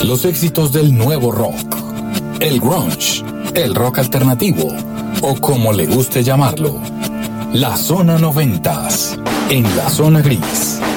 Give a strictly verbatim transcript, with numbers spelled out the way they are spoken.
Los éxitos del nuevo rock, el grunge, el rock alternativo o como le guste llamarlo. La Zona Noventas, en la Zona Gris.